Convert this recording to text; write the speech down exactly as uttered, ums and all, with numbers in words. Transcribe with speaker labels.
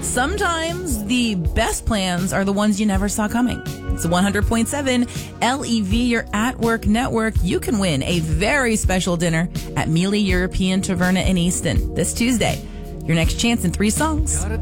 Speaker 1: sometimes the best plans are the ones you never saw coming. It's one hundred point seven L E V, your at-work network. You can win a very special dinner at Mealy European Taverna in Easton this Tuesday. Your next chance in three songs.